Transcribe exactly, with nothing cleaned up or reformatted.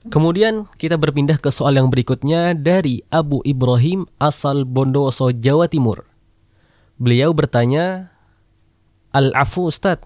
Kemudian kita berpindah ke soal yang berikutnya dari Abu Ibrahim asal Bondowoso, Jawa Timur. Beliau bertanya, Al-afu Ustadz,